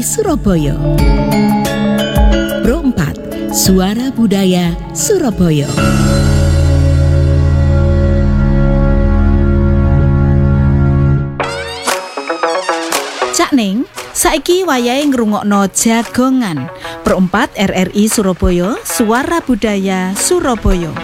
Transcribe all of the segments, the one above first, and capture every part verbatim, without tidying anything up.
I Surabaya. Pro empat, Suara Budaya Surabaya. Cak Ning, saiki wayahe ngrungokno jagongan. Pro empat R R I Surabaya, Suara Budaya Surabaya.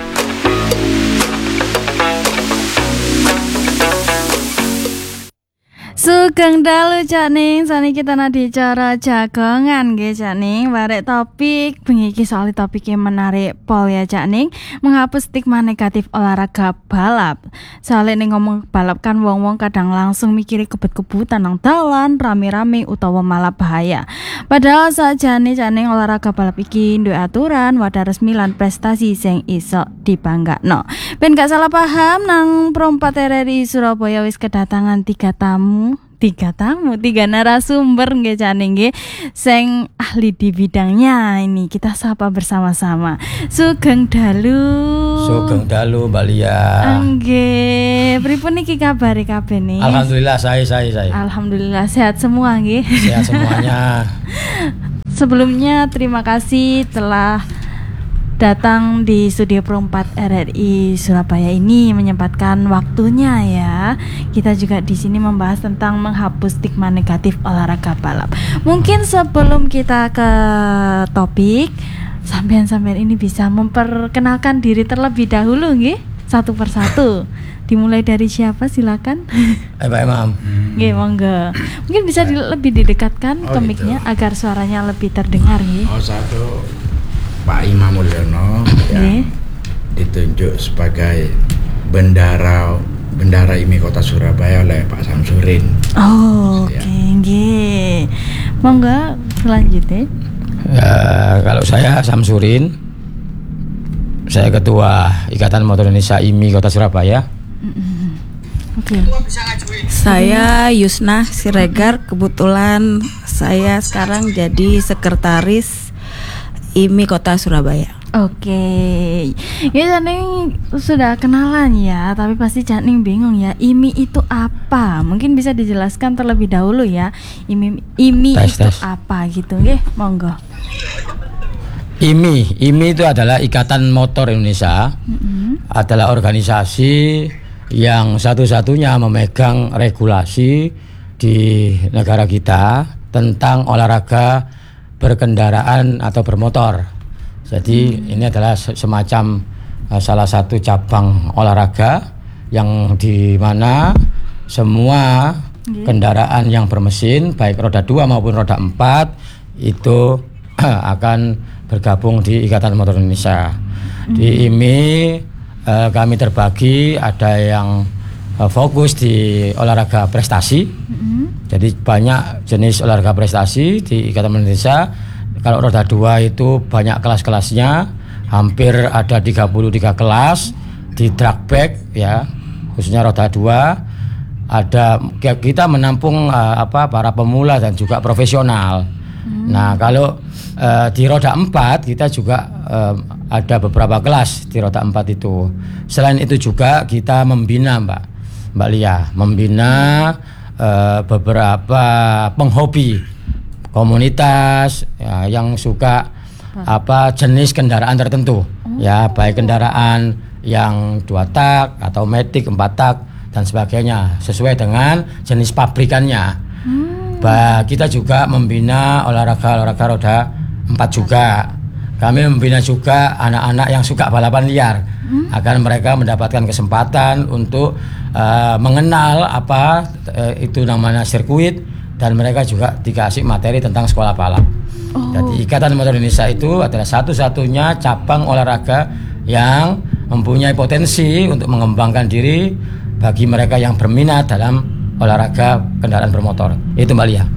Sugeng dalu Cak Ning, saniki kita nadi cara jagongan nggih Cak Ning. Warek topik bengi iki soal topik yang menarik pol ya Cak Ning, menghapus stigma negatif olahraga balap. Soalnya ning ngomong balap kan wong-wong kadang langsung mikiri kebut-kebutan nang dalan, rame-rame utawa malah bahaya. Padahal sakjane Cak Ning olahraga balap iki duwe aturan, wadah resmi lan prestasi sing iso dibanggakno. Ben gak salah paham, nang Pro empat R R I Surabaya wis kedatangan tiga tamu Tiga tamu, tiga narasumber nggih Cak Ning nggih, sing ahli di bidangnya. Ini kita sapa bersama-sama. Sugeng dalu. Sugeng dalu Mbak Lia. Nggih, pripun niki kabare kabeh nih? Alhamdulillah saya saya saya. Alhamdulillah sehat semua nggih. Sehat semuanya. Sebelumnya terima kasih telah datang di studio Pro empat R R I Surabaya ini, menyempatkan waktunya ya. Kita juga di sini membahas tentang menghapus stigma negatif olahraga balap. Mungkin sebelum kita ke topik, sampean-sampean ini bisa memperkenalkan diri terlebih dahulu nggih, satu persatu. Dimulai dari siapa silakan? Eh Pak Imam. Nggih, monggo. Mungkin bisa di, lebih didekatkan oh, ke mic-nya gitu. agar suaranya lebih terdengar nggih. Oh, satu Pak Imam Mulyono yang ditunjuk sebagai bendara bendara I M I Kota Surabaya oleh Pak Samsurin. Oh, oke, okay, nggih. Monggo selanjutnya. Ya, kalau saya Samsurin, saya Ketua Ikatan Motor Indonesia I M I Kota Surabaya. Mm-hmm. Oke. Okay. Saya Yusna Siregar, kebetulan saya sekarang jadi sekretaris I M I Kota Surabaya. Oke, okay. Ya Cak Ning sudah kenalan ya, tapi pasti Cak Ning bingung ya, I M I itu apa? Mungkin bisa dijelaskan terlebih dahulu ya, I M I, I M I tes, itu tes. apa gitu, nggih? Monggo. I M I, I M I itu adalah Ikatan Motor Indonesia, mm-hmm. adalah organisasi yang satu-satunya memegang regulasi di negara kita tentang olahraga berkendaraan atau bermotor. Jadi hmm. ini adalah semacam uh, salah satu cabang olahraga yang di mana semua hmm. kendaraan yang bermesin baik roda dua maupun roda empat itu akan bergabung di Ikatan Motor Indonesia. Hmm. Di I M I uh, kami terbagi, ada yang uh, fokus di olahraga prestasi. Hmm. Jadi banyak jenis olahraga prestasi di Ikatan Motor Indonesia. Kalau roda dua itu banyak kelas-kelasnya, hampir ada tiga puluh tiga kelas di drag bike ya, khususnya roda dua. Ada kita menampung uh, apa para pemula dan juga profesional. Hmm. Nah, kalau uh, di roda empat kita juga uh, ada beberapa kelas di roda empat itu. Selain itu juga kita membina Mbak Mbak Lia, membina Uh, beberapa penghobi komunitas ya, yang suka apa jenis kendaraan tertentu, oh. ya baik kendaraan yang dua tak atau matic empat tak dan sebagainya sesuai dengan jenis pabrikannya. Hmm. Bah, kita juga membina olahraga olahraga roda empat juga. Kami membina juga anak-anak yang suka balapan liar, hmm. agar mereka mendapatkan kesempatan untuk uh, mengenal apa uh, itu namanya sirkuit, dan mereka juga dikasih materi tentang sekolah balap. Oh. Jadi Ikatan Motor Indonesia itu adalah satu-satunya cabang olahraga yang mempunyai potensi untuk mengembangkan diri bagi mereka yang berminat dalam olahraga kendaraan bermotor. Itu Mbak Lia.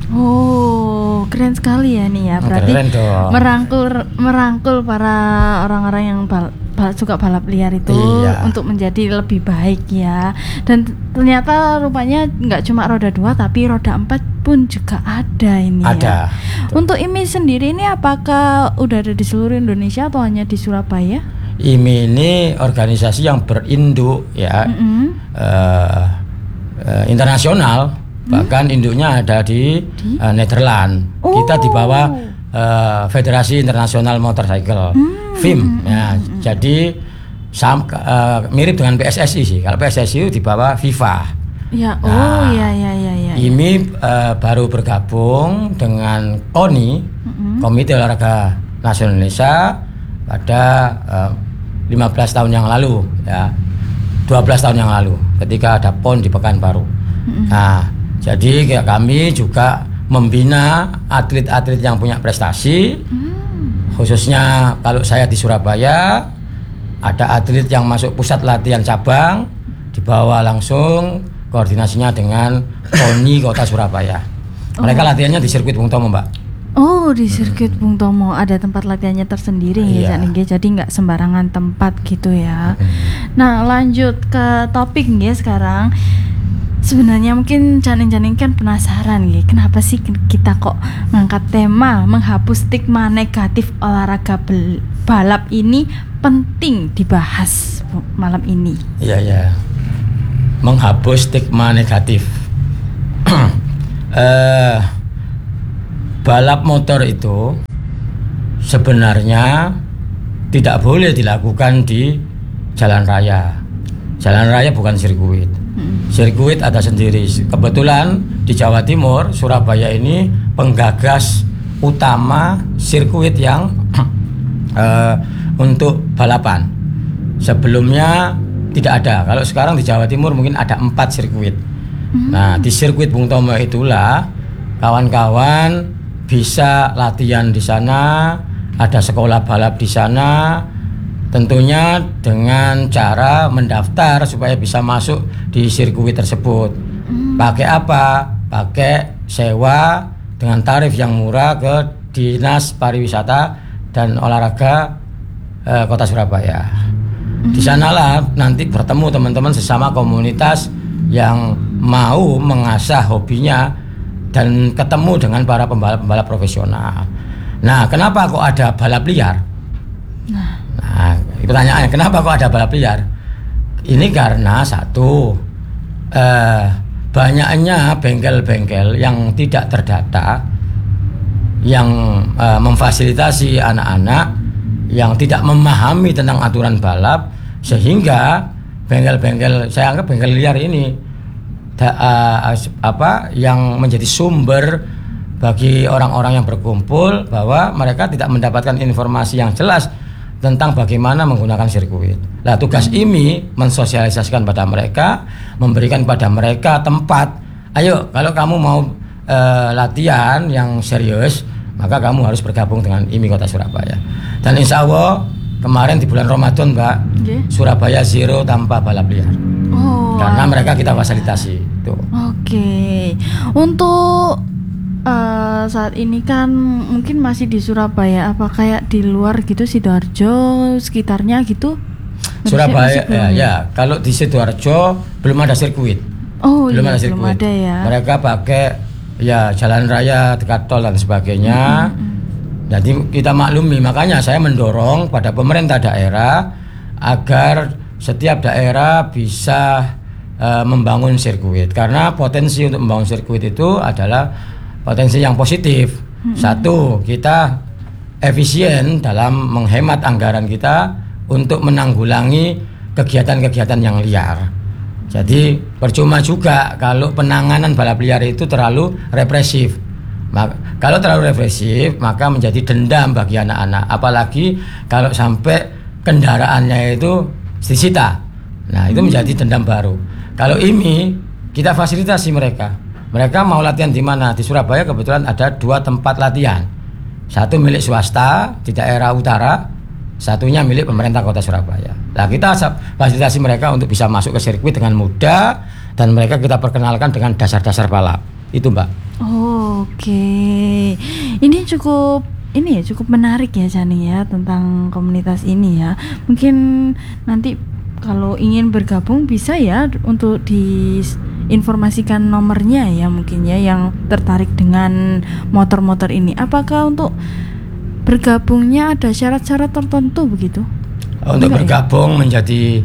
Oh, keren sekali ya nih ya. Berarti merangkul merangkul para orang-orang yang bal, bal, suka balap liar itu, iya. untuk menjadi lebih baik ya. Dan ternyata rupanya nggak cuma roda dua tapi roda empat pun juga ada ini. Ada. Ya. Untuk I M I sendiri ini apakah udah ada di seluruh Indonesia atau hanya di Surabaya? I M I ini organisasi yang berinduk ya. Mm-hmm. uh, Uh, internasional Bahkan induknya ada di, di? Uh, Nederland. Oh. Kita di bawah uh, Federasi Internasional Motorcycle, hmm. F I M. Ya, hmm. Jadi sam, uh, mirip dengan P S S I sih. Kalau P S S I di bawah FIFA. Ya, oh nah, ya ya ya ya. I M I uh, baru bergabung dengan K O N I, hmm. Komite Olahraga Nasional Indonesia, pada uh, lima belas tahun yang lalu, ya, dua belas tahun yang lalu, ketika ada P O N di Pekanbaru. Mm-hmm. Nah, jadi kayak kami juga membina atlet-atlet yang punya prestasi, mm. khususnya kalau saya di Surabaya, ada atlet yang masuk pusat latihan cabang, dibawa langsung koordinasinya dengan K O N I Kota Surabaya. Mereka oh. latihannya di sirkuit Bung Tomo, Mbak. Oh, di sirkuit hmm. Bung Tomo ada tempat latihannya tersendiri ya, iya. Nggih. Jadi nggak sembarangan tempat gitu ya. Hmm. Nah, lanjut ke topik nggih sekarang. Sebenarnya mungkin Caning-caning kan penasaran nggih, kenapa sih kita kok ngangkat tema menghapus stigma negatif olahraga balap ini penting dibahas malam ini. Iya, ya. Menghapus stigma negatif. Eh balap motor itu sebenarnya tidak boleh dilakukan di jalan raya. Jalan raya bukan sirkuit. Sirkuit ada sendiri. Kebetulan di Jawa Timur, Surabaya ini penggagas utama sirkuit yang uh, untuk balapan. Sebelumnya tidak ada. Kalau sekarang di Jawa Timur mungkin ada empat sirkuit. Nah, di sirkuit Bung Tomo itulah kawan-kawan bisa latihan di sana, ada sekolah balap di sana, tentunya dengan cara mendaftar supaya bisa masuk di sirkuit tersebut. Hmm. Pakai apa? Pakai sewa dengan tarif yang murah ke Dinas Pariwisata dan Olahraga eh, Kota Surabaya. Hmm. Di sanalah nanti bertemu teman-teman sesama komunitas yang mau mengasah hobinya dan ketemu dengan para pembalap-pembalap profesional. Nah, kenapa kok ada balap liar? Nah, nah pertanyaannya, kenapa kok ada balap liar? Ini karena satu, eh, banyaknya bengkel-bengkel yang tidak terdata, yang eh, memfasilitasi anak-anak yang tidak memahami tentang aturan balap, sehingga bengkel-bengkel, saya anggap bengkel liar ini Da, uh, apa yang menjadi sumber bagi orang-orang yang berkumpul, bahwa mereka tidak mendapatkan informasi yang jelas tentang bagaimana menggunakan sirkuit. Nah, tugas I M I mensosialisasikan pada mereka, memberikan pada mereka tempat. Ayo, kalau kamu mau uh, latihan yang serius, maka kamu harus bergabung dengan I M I Kota Surabaya. Dan insya Allah kemarin di bulan Ramadan, Mbak, okay. Surabaya zero tanpa balap liar. Oh, karena mereka kita fasilitasi. Oke, okay. Untuk uh, saat ini kan mungkin masih di Surabaya, apa kayak di luar gitu, Sidoarjo sekitarnya gitu? Surabaya ya, ya. Kalau di Sidoarjo belum ada sirkuit. Oh, belum iya, ada sirkuit. Belum ada ya. Mereka pakai ya jalan raya dekat tol dan sebagainya. Mm-hmm. Jadi kita maklumi, makanya saya mendorong pada pemerintah daerah agar setiap daerah bisa Uh, membangun sirkuit, karena potensi untuk membangun sirkuit itu adalah potensi yang positif. Mm-hmm. Satu, kita efisien dalam menghemat anggaran kita untuk menanggulangi kegiatan-kegiatan yang liar. Jadi percuma juga kalau penanganan balap liar itu terlalu represif. Maka, kalau terlalu represif, maka menjadi dendam bagi anak-anak. Apalagi kalau sampai kendaraannya itu disita. Nah, itu menjadi dendam baru. Kalau I M I, kita fasilitasi mereka. Mereka mau latihan di mana? Di Surabaya kebetulan ada dua tempat latihan. Satu milik swasta di daerah utara, satunya milik pemerintah Kota Surabaya. Nah, kita fasilitasi mereka untuk bisa masuk ke sirkuit dengan mudah, dan mereka kita perkenalkan dengan dasar-dasar balap. Itu, Mbak. Oh, oke. Okay. Ini cukup ini ya cukup menarik ya, Cani, ya, tentang komunitas ini ya. Mungkin nanti kalau ingin bergabung bisa ya untuk diinformasikan nomornya ya, mungkin ya, yang tertarik dengan motor-motor ini. Apakah untuk bergabungnya ada syarat-syarat tertentu begitu? Untuk Enggak bergabung ya? menjadi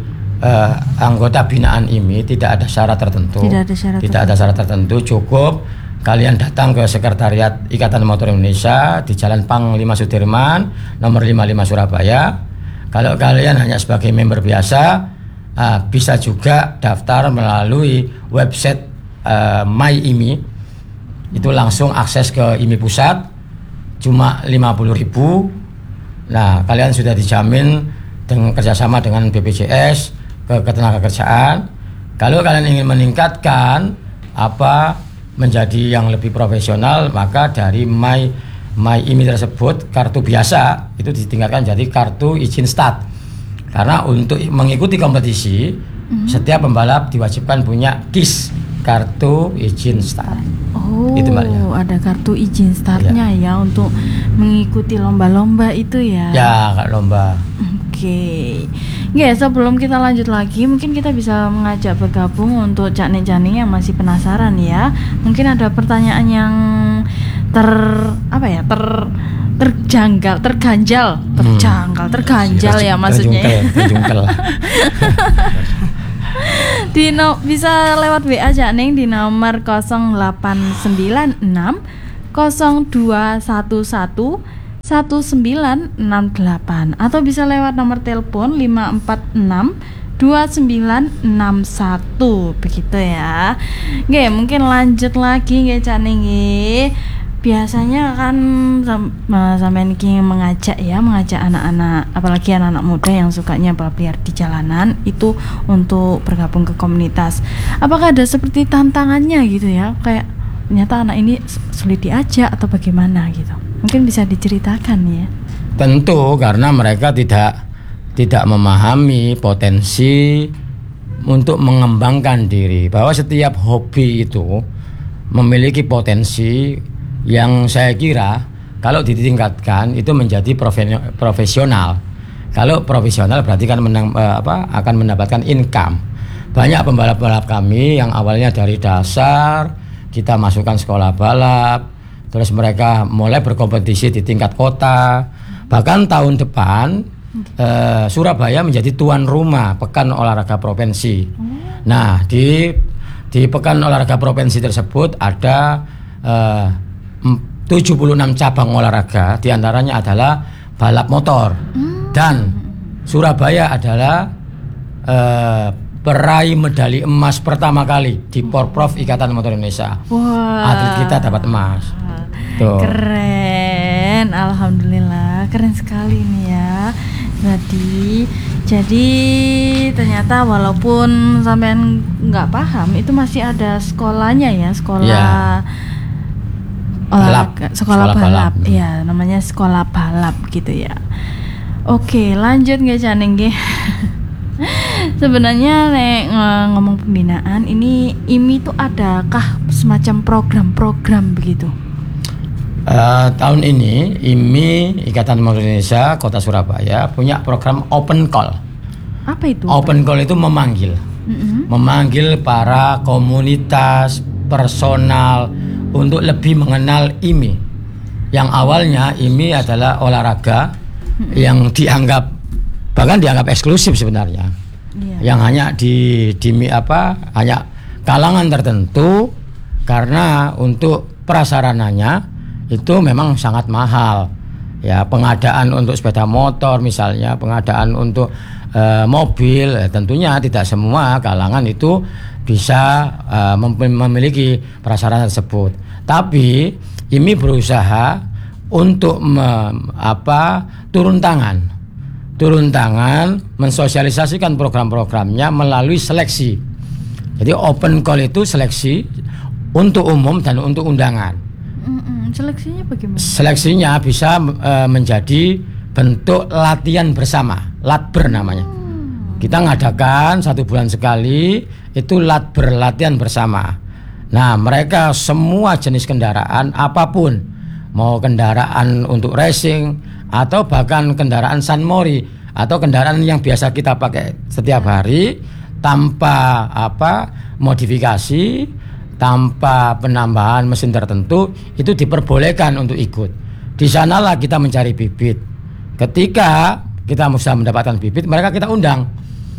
uh, anggota binaan I M I tidak ada syarat tertentu. Tidak ada syarat Tidak ada syarat tertentu, cukup kalian datang ke Sekretariat Ikatan Motor Indonesia di Jalan Panglima Sudirman nomor lima puluh lima Surabaya. Kalau kalian hanya sebagai member biasa, uh, bisa juga daftar melalui website uh, My I M I. Itu langsung akses ke I M I Pusat, cuma lima puluh ribu. Nah, kalian sudah dijamin dengan kerjasama dengan B P J S ke Ketenagakerjaan. Kalau kalian ingin meningkatkan apa menjadi yang lebih profesional, maka dari My My I M I tersebut kartu biasa itu ditingkatkan jadi kartu izin start. Karena untuk mengikuti kompetisi, mm-hmm. setiap pembalap diwajibkan punya K I S, kartu izin start. Oh, itu Maria. Ada kartu izin startnya ya. ya untuk mengikuti lomba-lomba itu ya. Ya, Kak, lomba. Oke, okay. Sebelum kita lanjut lagi, mungkin kita bisa mengajak bergabung untuk Cak-Ning yang masih penasaran ya. Mungkin ada pertanyaan yang ter apa ya ter terjanggal, terganjal, terjanggal, terganjal hmm. ya maksudnya. Terjungkel, di no, bisa lewat W A Cak-Ning di nomor nol delapan sembilan enam nol dua satu satu satu sembilan enam delapan atau bisa lewat nomor telepon lima empat enam dua sembilan enam satu begitu ya. Oke, mungkin lanjut lagi nggih Cak-Ning. Biasanya kan sampean iki mengajak ya, mengajak anak-anak, apalagi anak-anak muda yang sukanya balap liar di jalanan itu untuk bergabung ke komunitas. Apakah ada seperti tantangannya gitu ya? Kayak ternyata anak ini sulit diajak atau bagaimana gitu? Mungkin bisa diceritakan ya. Tentu karena mereka tidak tidak memahami potensi untuk mengembangkan diri, bahwa setiap hobi itu memiliki potensi yang saya kira kalau ditingkatkan itu menjadi profesional. Kalau profesional berarti kan menang, apa, akan mendapatkan income. Banyak pembalap-pembalap kami yang awalnya dari dasar kita masukkan sekolah balap, terus mereka mulai berkompetisi di tingkat kota. Bahkan tahun depan eh, Surabaya menjadi tuan rumah Pekan Olahraga Provinsi. Nah, di di Pekan Olahraga Provinsi tersebut ada eh, tujuh puluh enam cabang olahraga, diantaranya adalah balap motor. Dan Surabaya adalah eh, peraih medali emas pertama kali di Porprov Ikatan Motor Indonesia. Wah. Atlet kita dapat emas. Tuh. Keren, alhamdulillah, keren sekali nih ya. Jadi, jadi ternyata walaupun sampean nggak paham, itu masih ada sekolahnya ya, sekolah ya. olahraga, sekolah, sekolah balap. balap. Ya, namanya sekolah balap gitu ya. Oke, lanjut nggak Cak-Ning? Sebenarnya nek ngomong pembinaan ini I M I itu adakah semacam program-program begitu? Uh, tahun ini I M I Ikatan Motor Indonesia Kota Surabaya punya program open call. Apa itu? Open call itu memanggil, mm-hmm. memanggil para komunitas, personal untuk lebih mengenal I M I. Yang awalnya I M I adalah olahraga mm-hmm. yang dianggap bahkan dianggap eksklusif sebenarnya, yeah. yang hanya di, di apa hanya kalangan tertentu karena untuk prasarananya itu memang sangat mahal ya, pengadaan untuk sepeda motor misalnya, pengadaan untuk e, mobil, eh, tentunya tidak semua kalangan itu bisa e, mem- memiliki prasarana tersebut. Tapi I M I berusaha untuk me- apa turun tangan turun tangan mensosialisasikan program-programnya melalui seleksi. Jadi open call itu seleksi untuk umum dan untuk undangan. Mm-mm. Seleksinya bagaimana? Seleksinya bisa e, menjadi bentuk latihan bersama, latber namanya. Hmm. Kita ngadakan satu bulan sekali itu latber, latihan bersama. Nah, mereka semua jenis kendaraan apapun, mau kendaraan untuk racing atau bahkan kendaraan San Mori atau kendaraan yang biasa kita pakai setiap hari tanpa apa modifikasi, tanpa penambahan mesin tertentu, itu diperbolehkan untuk ikut. Di sanalah kita mencari bibit. Ketika kita bisa mendapatkan bibit, mereka kita undang.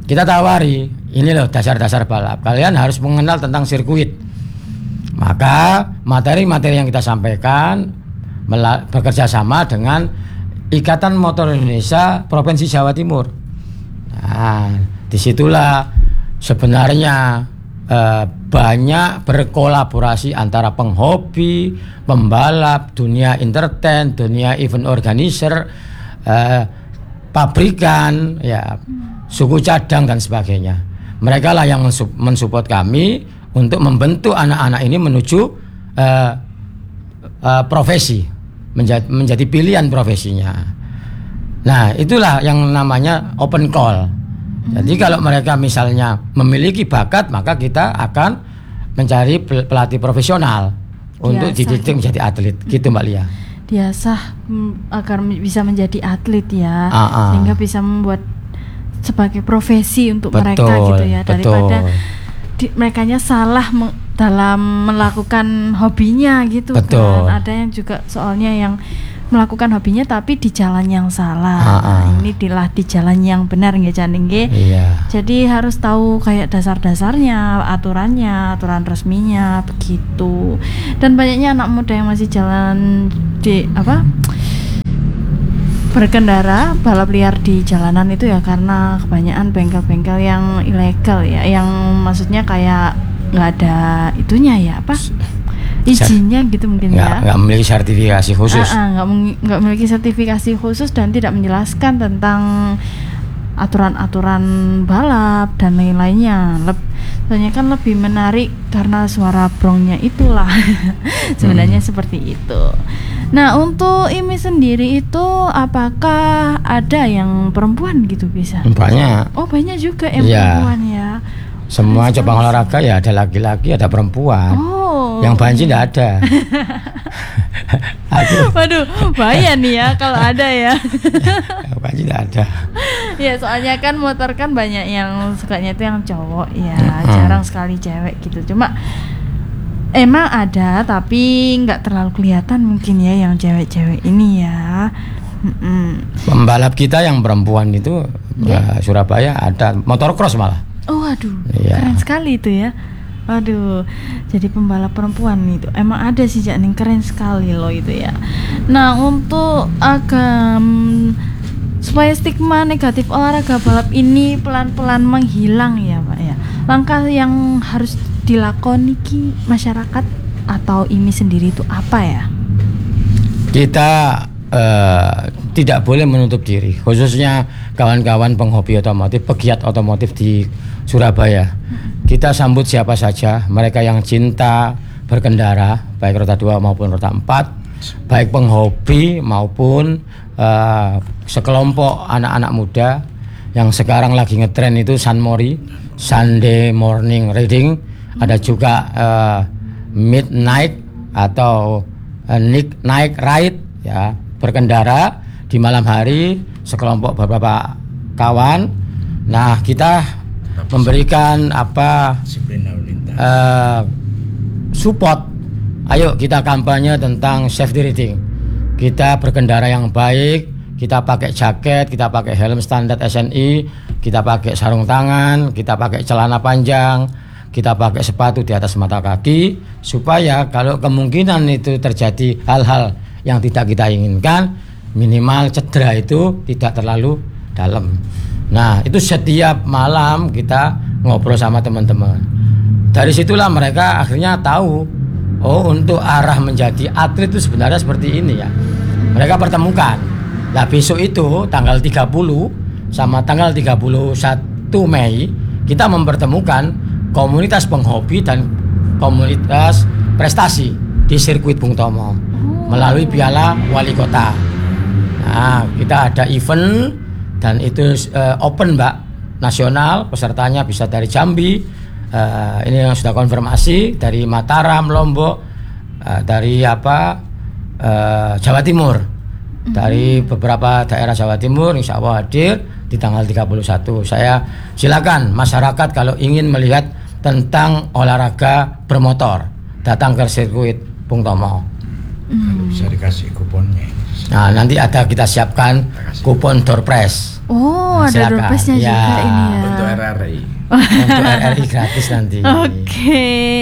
kita tawari, ini loh dasar-dasar balap. Kalian harus mengenal tentang sirkuit. Maka materi-materi yang kita sampaikan mela- bekerja sama dengan Ikatan Motor Indonesia Provinsi Jawa Timur. Nah, disitulah sebenarnya eh, banyak berkolaborasi antara penghobi, pembalap, dunia entertain, dunia event organizer, eh, pabrikan, ya, suku cadang dan sebagainya. Mereka lah yang mensupport kami untuk membentuk anak-anak ini menuju eh, eh, profesi, menjadi, menjadi pilihan profesinya. Nah, itulah yang namanya open call. Jadi kalau mereka misalnya memiliki bakat, maka kita akan mencari pelatih profesional untuk dididik menjadi atlet, gitu Mbak Lia. Diasah mm, agar bisa menjadi atlet ya, Ah-ah. sehingga bisa membuat sebagai profesi untuk Betul, mereka gitu ya, daripada betul. di, merekanya salah me, dalam melakukan hobinya gitu. Betul. Kan. Ada yang juga soalnya yang melakukan hobinya tapi di jalan yang salah. Ah-ah. Nah, ini dilah di jalan yang benar nggih Janing nggih. Iya. Jadi harus tahu kayak dasar-dasarnya, aturannya, aturan resminya begitu. Dan banyaknya anak muda yang masih jalan di apa? berkendara balap liar di jalanan itu ya karena kebanyakan bengkel-bengkel yang ilegal ya, yang maksudnya kayak nggak ada itunya ya apa? izinnya gitu mungkin Nggak, ya. nggak memiliki sertifikasi khusus. Ah, ah, nggak meng- nggak memiliki sertifikasi khusus dan tidak menjelaskan tentang aturan-aturan balap dan lain-lainnya. Leb- soalnya kan lebih menarik karena suara brongnya itulah. Sebenarnya hmm. seperti itu. Nah, untuk I M I sendiri itu apakah ada yang perempuan gitu bisa? Banyak. Oh, banyak juga yang Iya. perempuan ya. Semua cabang olahraga ya ada laki-laki, ada perempuan. Oh. Yang banci tidak ada. Aku, Waduh, bahaya nih ya kalau ada ya. yang banci tidak ada. Ya soalnya kan motor kan banyak yang sukanya itu yang cowok ya, Hmm. jarang sekali cewek gitu. Cuma emang ada tapi nggak terlalu kelihatan mungkin ya yang cewek-cewek ini ya. Mm-mm. Pembalap kita yang perempuan itu ya, Surabaya ada motocross malah. Oh aduh, Iya. keren sekali itu ya. Aduh, jadi pembalap perempuan itu emang ada sih Janing, keren sekali loh itu ya. Nah untuk agam supaya stigma negatif olahraga balap ini pelan-pelan menghilang ya Pak ya. Langkah yang harus dilakoni ki masyarakat atau I M I sendiri itu apa ya? Kita eh, tidak boleh menutup diri, khususnya kawan-kawan penghobi otomotif, pegiat otomotif di Surabaya. Kita sambut siapa saja, mereka yang cinta berkendara, baik roda dua maupun roda empat, baik penghobi maupun uh, sekelompok anak-anak muda yang sekarang lagi ngetren itu Sunmori, Sunday Morning Riding, ada juga uh, Midnight atau uh, Night Night Ride, ya, berkendara di malam hari sekelompok beberapa kawan. Nah, kita memberikan apa uh, support. Ayo kita kampanye tentang safety riding. Kita berkendara yang baik, kita pakai jaket, kita pakai helm standar S N I, kita pakai sarung tangan, kita pakai celana panjang, kita pakai sepatu di atas mata kaki, supaya kalau kemungkinan itu terjadi hal-hal yang tidak kita inginkan, minimal cedera itu tidak terlalu dalam. Nah, itu setiap malam kita ngobrol sama teman-teman. Dari situlah mereka akhirnya tahu, oh untuk arah menjadi atlet itu sebenarnya seperti ini ya. Mereka pertemukan. Nah, besok itu tanggal tiga puluh sama tanggal tiga puluh satu Mei kita mempertemukan komunitas penghobi dan komunitas prestasi di sirkuit Bung Tomo melalui Piala Wali Kota. Nah, kita ada event dan itu uh, open Mbak, nasional, pesertanya bisa dari Jambi, uh, ini yang sudah konfirmasi, dari Mataram, Lombok, uh, dari apa uh, Jawa Timur, mm-hmm. dari beberapa daerah Jawa Timur, insya Allah hadir di tanggal tiga puluh satu. Saya silakan masyarakat kalau ingin melihat tentang olahraga bermotor, datang ke sirkuit Bung Tomo. Kalau bisa dikasih kuponnya. Nah, nanti ada kita siapkan kupon door prize. Oh, Nah, ada door silakan. prize-nya Ya, juga ini ya. Untuk R R I. Untuk R R I gratis nanti. Oke,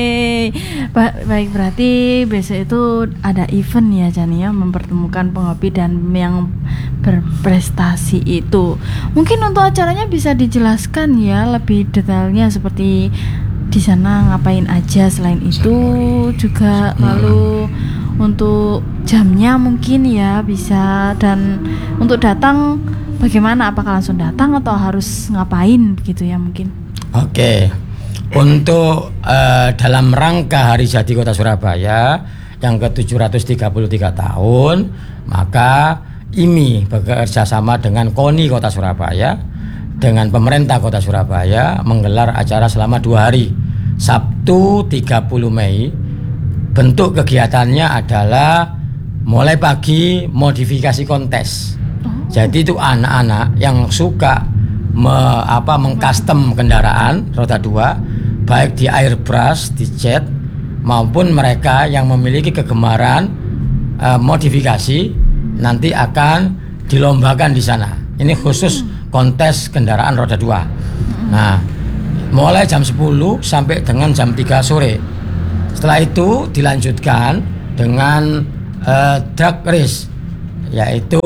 Ba- baik berarti besok itu ada event ya Jani ya, mempertemukan penghobi dan yang berprestasi itu. Mungkin untuk acaranya bisa dijelaskan ya lebih detailnya seperti di sana ngapain aja selain itu juga, lalu untuk jamnya mungkin ya bisa, dan untuk datang bagaimana, apakah langsung datang atau harus ngapain begitu ya mungkin. Oke, untuk uh, dalam rangka Hari Jadi Kota Surabaya yang ke tujuh ratus tiga puluh tiga tahun, maka I M I bekerja sama dengan KONI Kota Surabaya, dengan pemerintah Kota Surabaya menggelar acara selama dua hari. Sabtu tiga puluh Mei, bentuk kegiatannya adalah mulai pagi modifikasi kontes. Jadi itu anak-anak yang suka me, apa mengcustom kendaraan roda dua, baik di airbrush, di jet, maupun mereka yang memiliki kegemaran uh, modifikasi nanti akan dilombakan di sana. Ini khusus kontes kendaraan roda dua. Nah, mulai jam sepuluh sampai dengan jam tiga sore. Setelah itu dilanjutkan dengan uh, drag race, yaitu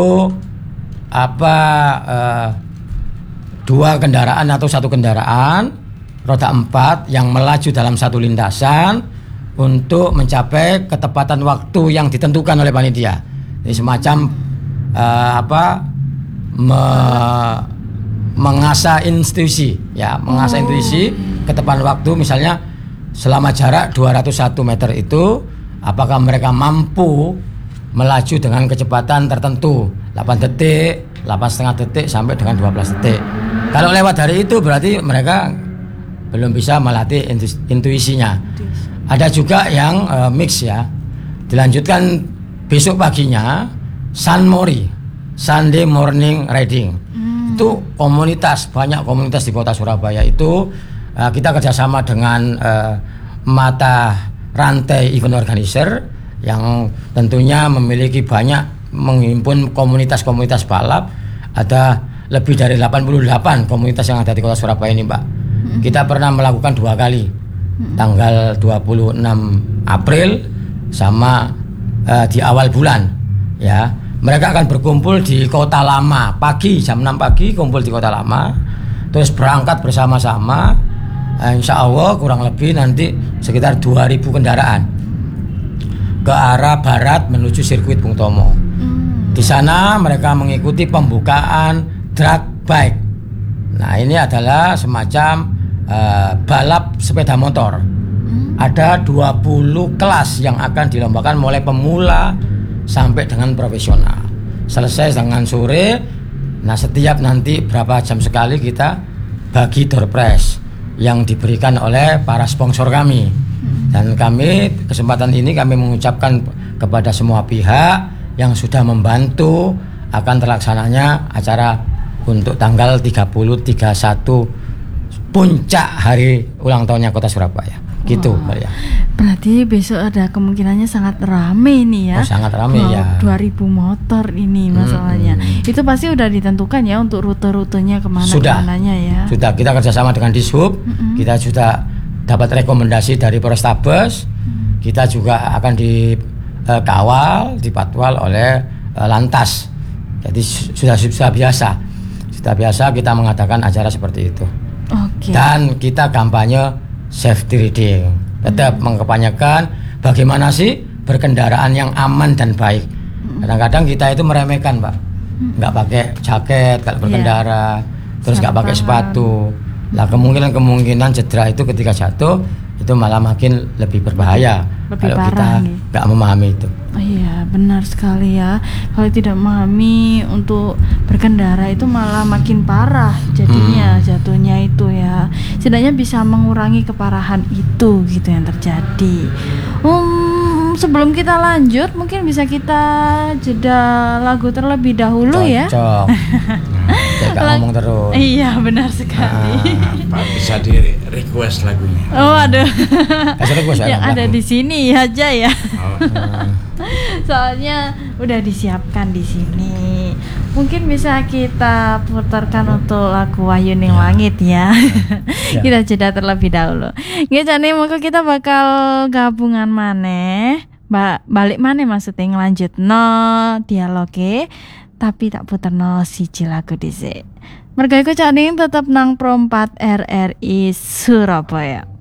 apa uh, dua kendaraan atau satu kendaraan roda empat yang melaju dalam satu lintasan untuk mencapai ketepatan waktu yang ditentukan oleh panitia. Jadi semacam uh, apa me, mengasah intuisi ya, mengasah oh. intuisi ketepatan waktu, misalnya selama jarak dua ratus satu meter itu apakah mereka mampu melaju dengan kecepatan tertentu, delapan detik, delapan setengah detik sampai dengan dua belas detik. Kalau lewat dari itu berarti mereka belum bisa melatih intuisinya. Ada juga yang uh, mix ya. Dilanjutkan besok paginya Sunmori, Sunday Morning Riding. Hmm. Itu komunitas, banyak komunitas di Kota Surabaya itu uh, kita kerjasama dengan uh, Mata Rantai Event Organizer yang tentunya memiliki banyak menghimpun komunitas-komunitas balap. Ada lebih dari delapan puluh delapan komunitas yang ada di Kota Surabaya ini, Mbak. Hmm. Kita pernah melakukan dua kali, hmm. tanggal dua puluh enam April sama uh, di awal bulan, ya. Mereka akan berkumpul di Kota Lama pagi, jam enam pagi kumpul di Kota Lama, terus berangkat bersama-sama. Uh, insya Allah kurang lebih nanti sekitar dua ribu kendaraan ke arah barat menuju sirkuit Bung Tomo. Hmm. Di sana mereka mengikuti pembukaan drag bike. Nah, ini adalah semacam uh, balap sepeda motor. Hmm. Ada dua puluh kelas yang akan dilombakan mulai pemula sampai dengan profesional. Selesai dengan sore. Nah, setiap nanti berapa jam sekali kita bagi door prize yang diberikan oleh para sponsor kami. Dan kami kesempatan ini kami mengucapkan kepada semua pihak yang sudah membantu akan terlaksananya acara untuk tanggal tiga puluh, tiga puluh satu puncak hari ulang tahunnya Kota Surabaya. Gitu, Mbak ya. Berarti besok ada kemungkinannya sangat rame nih ya. Oh, sangat rame wow, ya. dua ribu motor ini masalahnya. Hmm, hmm. Itu pasti udah ditentukan ya untuk rute-rutenya kemana-kemananya ya. Sudah, kita kerjasama dengan Dishub. Hmm. Kita sudah dapat rekomendasi dari Polrestabes. Hmm. Kita juga akan dikawal, dipatwal oleh uh, Lantas. Jadi sudah sudah biasa. Sudah biasa kita mengadakan acara seperti itu. Okay. Dan kita kampanye safety riding, tetap hmm. mengkampanyekan bagaimana sih berkendaraan yang aman dan baik. Kadang-kadang kita itu meremehkan, Pak, nggak pakai jaket kalau berkendara, yeah. terus nggak pakai sepatu. Lah kemungkinan-kemungkinan cedera itu ketika jatuh itu malah makin lebih berbahaya lebih kalau kita nggak memahami itu. Oh iya, benar sekali ya. Kalau tidak memahami untuk berkendara itu malah makin parah jadinya hmm. jatuhnya itu ya. Setidaknya bisa mengurangi keparahan itu gitu yang terjadi. Um, sebelum kita lanjut, mungkin bisa kita jeda lagu terlebih dahulu. Cocok. Ya. Jangan ngomong terus. Iya, benar sekali. Ah, Pak bisa di request lagunya. Oh, aduh. Request, yang ada lagu. Di sini aja ya. Oh. Soalnya udah disiapkan di sini. Mungkin bisa kita putarkan untuk lagu Wahyu Ning Ya. Langit ya. Ya. Kita jeda terlebih dahulu. Nggih jane monggo kita bakal gabungan maneh. Ba- balik maneh maksudnya ngelanjutno dialoge tapi tak puterno siji lagu dhisik. Mergo iku Cak Ning tetep nang Pro empat R R I Surabaya.